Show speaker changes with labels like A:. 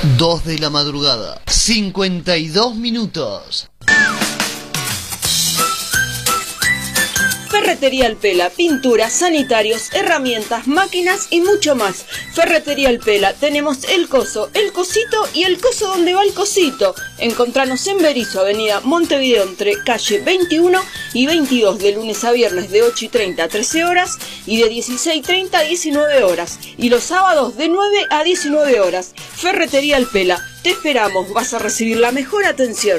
A: 2 de la madrugada, 52 minutos.
B: Ferretería El Pela, pinturas, sanitarios, herramientas, máquinas y mucho más. Ferretería El Pela, tenemos el coso, el cosito y el coso donde va el cosito. Encontranos en Berisso, avenida Montevideo, entre calle 21 y 22, de lunes a viernes de 8:30 a 13 horas y de 16:30 a 19 horas. Y los sábados de 9 a 19 horas. Ferretería El Pela, te esperamos, vas a recibir la mejor atención.